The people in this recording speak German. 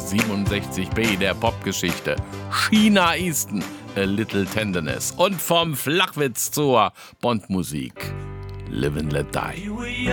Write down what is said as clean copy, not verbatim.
67b der Popgeschichte. Sheena Easton, A Little Tenderness. Und vom Flachwitz zur Bond-Musik, Live and Let Die.